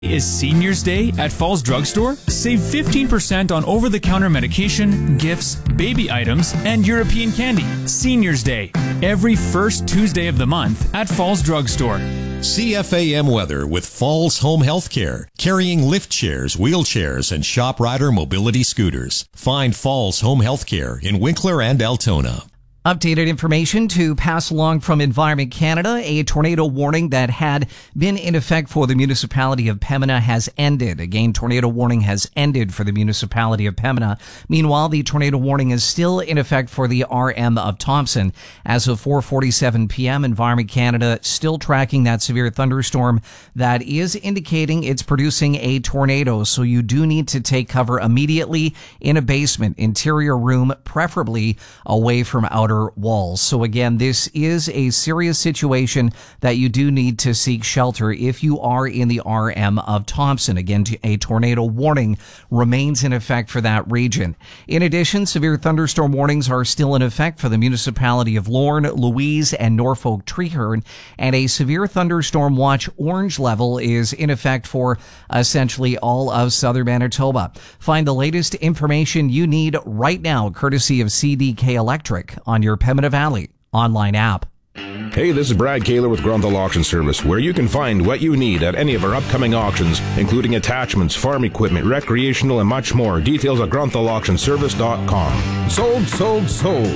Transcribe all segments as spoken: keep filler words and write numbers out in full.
Is Seniors Day at Falls Drugstore? Save fifteen percent on over-the-counter medication, gifts, baby items, and European candy. Seniors Day, every first Tuesday of the month at Falls Drugstore. C F A M weather with Falls Home Healthcare, carrying lift chairs, wheelchairs, and ShopRider mobility scooters. Find Falls Home Healthcare in Winkler and Altona. Updated information to pass along from Environment Canada. A tornado warning that had been in effect for the municipality of Pembina has ended. Again, tornado warning has ended for the municipality of Pembina. Meanwhile, the tornado warning is still in effect for the R M of Thompson. As of four forty-seven p.m., Environment Canada still tracking that severe thunderstorm that is indicating it's producing a tornado. So you do need to take cover immediately in a basement, interior room, preferably away from outer walls. So again, this is a serious situation that you do need to seek shelter if you are in the R M of Thompson. Again, a tornado warning remains in effect for that region. In addition, severe thunderstorm warnings are still in effect for the municipality of Lorne, Louise, and Norfolk Treeherne, and a severe thunderstorm watch orange level is in effect for essentially all of southern Manitoba. Find the latest information you need right now, courtesy of C D K Electric, on your Pembina Valley online app. Hey, this is Brad Kaler with Grunthal Auction Service, where you can find what you need at any of our upcoming auctions, including attachments, farm equipment, recreational, and much more. Details at grunthal auction service dot com. Sold, sold, sold.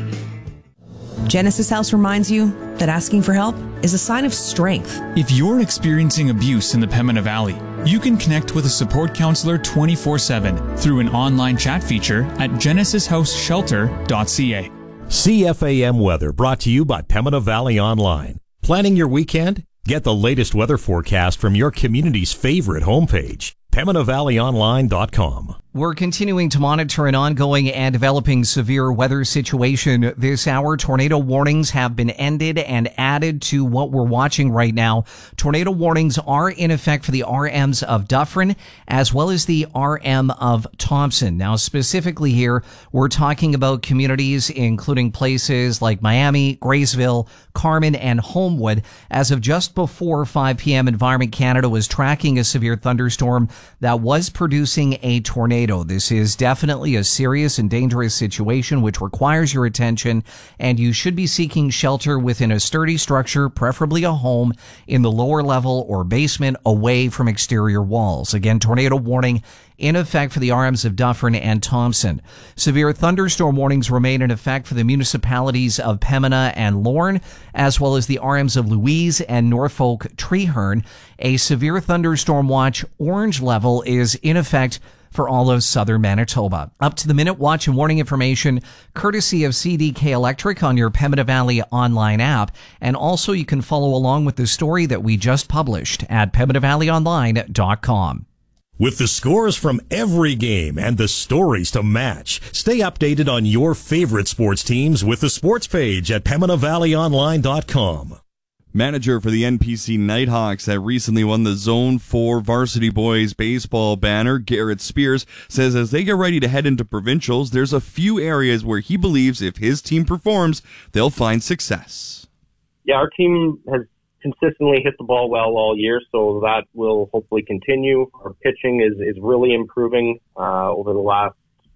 Genesis House reminds you that asking for help is a sign of strength. If you're experiencing abuse in the Pembina Valley, you can connect with a support counselor twenty-four seven through an online chat feature at genesis house shelter dot c a. C F A M weather brought to you by Pembina Valley Online. Planning your weekend? Get the latest weather forecast from your community's favorite homepage, pembina valley online dot com. We're continuing to monitor an ongoing and developing severe weather situation this hour. Tornado warnings have been ended and added to what we're watching right now. Tornado warnings are in effect for the R Ms of Dufferin as well as the R M of Thompson. Now, specifically here, we're talking about communities including places like Miami, Graysville, Carman, and Homewood. As of just before five p.m., Environment Canada was tracking a severe thunderstorm that was producing a tornado. This is definitely a serious and dangerous situation which requires your attention, and you should be seeking shelter within a sturdy structure, preferably a home, in the lower level or basement away from exterior walls. Again, tornado warning in effect for the R Ms of Dufferin and Thompson. Severe thunderstorm warnings remain in effect for the municipalities of Pembina and Lorne, as well as the R Ms of Louise and Norfolk Treeherne. A severe thunderstorm watch orange level is in effect for all of southern Manitoba. Up to the minute watch and warning information courtesy of C D K Electric on your Pembina Valley online app. And also you can follow along with the story that we just published at pembina valley online dot com. With the scores from every game and the stories to match, stay updated on your favorite sports teams with the sports page at pembina valley online dot com. Manager for the N P C Nighthawks that recently won the Zone four Varsity Boys baseball banner, Garrett Spears, says as they get ready to head into provincials, there's a few areas where he believes if his team performs, they'll find success. Yeah, our team has consistently hit the ball well all year, so that will hopefully continue. Our pitching is, is really improving uh, over the last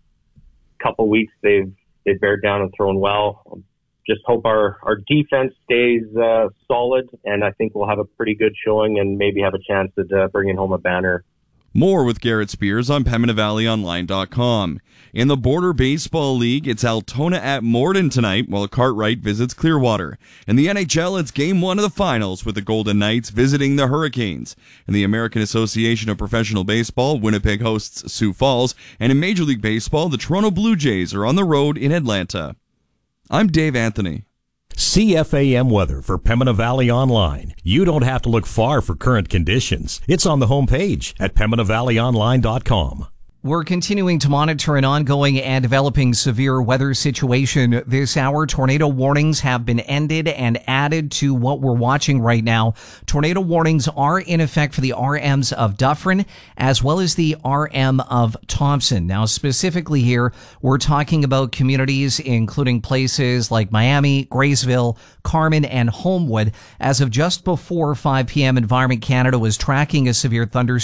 couple weeks. They've they've bared down and thrown well. Just hope our, our defense stays uh, solid, and I think we'll have a pretty good showing and maybe have a chance at uh, bringing home a banner. More with Garrett Spears on pembina valley online dot com. In the Border Baseball League, it's Altona at Morden tonight, while Cartwright visits Clearwater. In the N H L, it's Game one of the Finals, with the Golden Knights visiting the Hurricanes. In the American Association of Professional Baseball, Winnipeg hosts Sioux Falls. And in Major League Baseball, the Toronto Blue Jays are on the road in Atlanta. I'm Dave Anthony. C F A M weather for Pembina Valley Online. You don't have to look far for current conditions. It's on the homepage at pembina valley online dot com. We're continuing to monitor an ongoing and developing severe weather situation this hour. Tornado warnings have been ended and added to what we're watching right now. Tornado warnings are in effect for the R Ms of Dufferin as well as the R M of Thompson. Now, specifically here, we're talking about communities including places like Miami, Graysville, Carmen, and Homewood. As of just before five p.m., Environment Canada was tracking a severe thunderstorm